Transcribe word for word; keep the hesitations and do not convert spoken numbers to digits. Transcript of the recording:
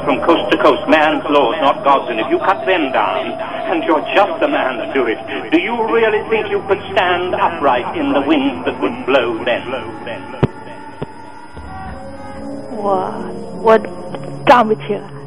from coast to coast, man's laws, not God's, and if you cut them down, and you're just the man to do it, do you really think you could stand upright in the winds that would blow then? 我我站不起来。